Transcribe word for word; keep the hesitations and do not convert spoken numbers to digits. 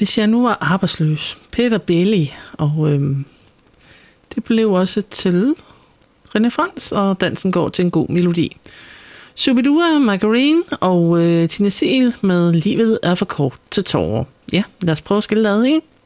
Hvis jeg nu var arbejdsløs. Peter Belli. Og øhm, det blev også til René Frans, og dansen går til en god melodi. Shubidua, Margarine og øh, Tina Siel med Livet er for kort til tårer. Ja, lad os prøve at skille ad, ikke?